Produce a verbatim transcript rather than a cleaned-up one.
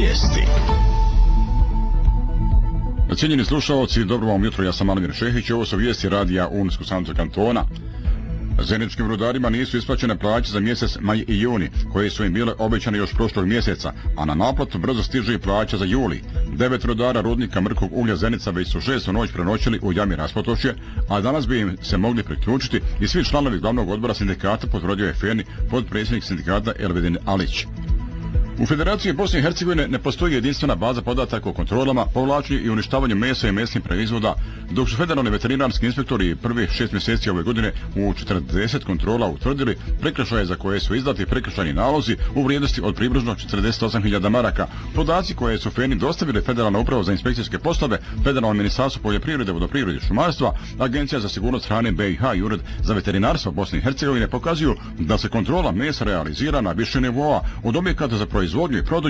Vijesti. Cijenjeni slušalci, dobro vam jutro, ja sam Almir Šehić, ovo su vijesti radija Unsko-Sanskog kantona. Zeničkim rudarima nisu isplaćene plaće za mjesec maj i juni, koje su im bile obećane još prošlog mjeseca, a na naplatu brzo stiže i plaća za juli. Devet rudara rudnika mrkog uglja Zenica već su šestu noć prenoćili u jami Raspotočje, a danas bi im se mogli priključiti i svi članovi glavnog odbora sindikata, potvrdio je Feni, podpredsjednik sindikata Elvedin Alić. U Federaciji Bosne i Hercegovine ne postoji jedinstvena baza podataka o kontrolama, povlačenju i uništavanju mesa i mesnih proizvoda, dok su federalni veterinarski inspektori prvih šest mjeseci ove godine u četrdeset kontrola utvrdili prekršaje za koje su izdati prekršajni nalozi u vrijednosti od približno četrdeset osam hiljada maraka. Podaci koje su Feni dostavili Federalna uprava za inspekcijske poslove, Federalno ministarstvo poljoprivrede, vodoprivrede i šumarstva, Agencija za sigurnost hrane B i H i Ured za veterinarstvo Bosne i Hercegovine pokazuju da se kontrola mesa realizira na više nivoa, od objekata za proizvodnju i prodaju